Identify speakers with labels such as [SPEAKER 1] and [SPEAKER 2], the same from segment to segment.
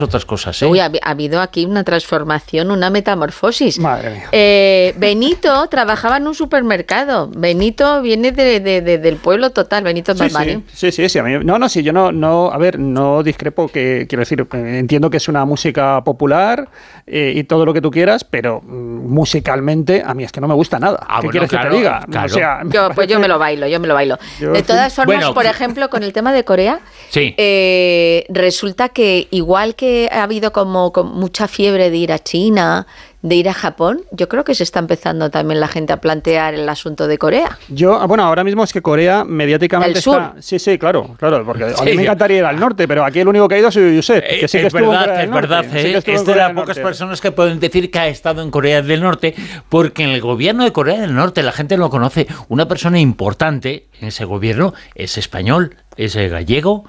[SPEAKER 1] otras cosas, ¿eh?
[SPEAKER 2] Uy, ha habido aquí una transformación, una metamorfosis.
[SPEAKER 3] Madre mía.
[SPEAKER 2] Benito trabajaba en un supermercado. Benito viene del pueblo total, Benito Barbari.
[SPEAKER 3] Sí. A mí, sí, yo no, a ver, no discrepo, que quiero decir, entiendo que es una música popular y todo lo que tú quieras, pero musicalmente a mí es que no me gusta nada. ¿Qué quieres que te diga?
[SPEAKER 1] Claro.
[SPEAKER 3] O sea,
[SPEAKER 2] Yo me lo bailo. De todas formas, por ejemplo, con el tema de Corea,
[SPEAKER 1] sí.
[SPEAKER 2] Resulta que igual que ha habido como mucha fiebre de ir a China, de ir a Japón, yo creo que se está empezando también la gente a plantear el asunto de Corea.
[SPEAKER 3] Ahora mismo es que Corea mediáticamente
[SPEAKER 2] ¿El sur?
[SPEAKER 3] está... Sí, claro, porque a mí me encantaría ir al norte, pero aquí el único que ha ido ha sido Josep, que sí que estuvo en Corea del Norte.
[SPEAKER 1] Es verdad, es de las pocas personas que pueden decir que ha estado en Corea del Norte, porque en el gobierno de Corea del Norte la gente lo conoce. Una persona importante en ese gobierno es español, es gallego,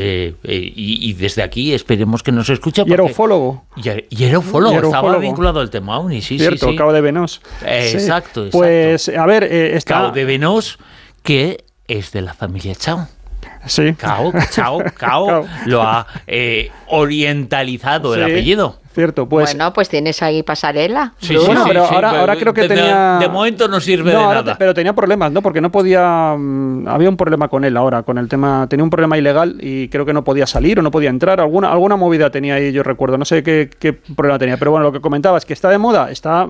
[SPEAKER 1] y desde aquí esperemos que nos escuche.
[SPEAKER 3] Y era ufólogo.
[SPEAKER 1] Y era ufólogo, estaba vinculado al tema OVNI, sí.
[SPEAKER 3] Cierto, Cabo de Venós.
[SPEAKER 1] Exacto.
[SPEAKER 3] Pues, a ver, está...
[SPEAKER 1] Cabo de Venós, que es de la familia Chao.
[SPEAKER 3] Sí.
[SPEAKER 1] Cao lo ha orientalizado el apellido.
[SPEAKER 3] Cierto, pues...
[SPEAKER 2] Bueno, pues tienes ahí pasarela.
[SPEAKER 3] Sí, pero ahora creo que tenía...
[SPEAKER 1] De momento no sirve de nada.
[SPEAKER 3] Pero tenía problemas, ¿no? Porque no podía... había un problema con él ahora, con el tema... Tenía un problema ilegal y creo que no podía salir o no podía entrar. Alguna movida tenía ahí, yo recuerdo. No sé qué problema tenía. Pero bueno, lo que comentaba es que está de moda. Está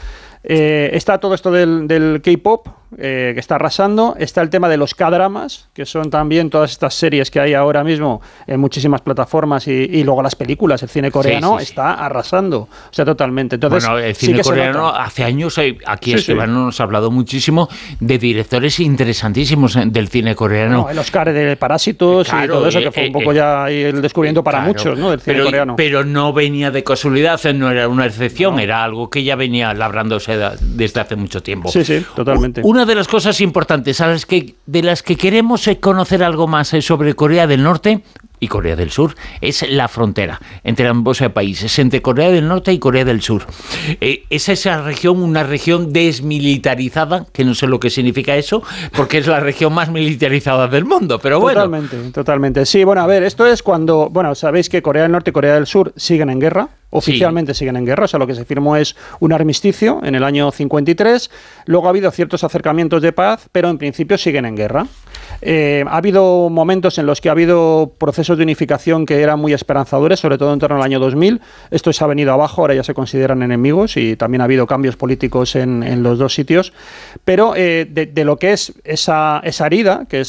[SPEAKER 3] todo esto del K-pop, que está arrasando. Está el tema de los K-dramas, que son también todas estas series que hay ahora mismo en muchísimas plataformas, y luego las películas. El cine coreano está arrasando, o sea, totalmente. Entonces,
[SPEAKER 1] bueno, el cine coreano hace años, aquí Esteban nos ha hablado muchísimo de directores interesantísimos del cine coreano.
[SPEAKER 3] El Oscar de Parásitos y todo eso, que fue un poco ya el descubrimiento para muchos, ¿no? Del cine coreano.
[SPEAKER 1] Pero no venía de casualidad, no era una excepción, era algo que ya venía labrándose desde hace mucho tiempo.
[SPEAKER 3] Sí, totalmente.
[SPEAKER 1] Una de las cosas importantes de las que queremos conocer algo más sobre Corea del Norte y Corea del Sur es la frontera entre ambos países, entre Corea del Norte y Corea del Sur. Es esa región, una región desmilitarizada, que no sé lo que significa eso, porque es la región más militarizada del mundo, pero bueno.
[SPEAKER 3] Totalmente. Sí, bueno, a ver, esto es cuando, sabéis que Corea del Norte y Corea del Sur siguen en guerra. Oficialmente siguen en guerra, o sea, lo que se firmó es un armisticio en el año 53, luego ha habido ciertos acercamientos de paz, pero en principio siguen en guerra. Ha habido momentos en los que ha habido procesos de unificación que eran muy esperanzadores, sobre todo en torno al año 2000. Esto se ha venido abajo, ahora ya se consideran enemigos y también ha habido cambios políticos en los dos sitios. Pero de lo que es esa herida, que es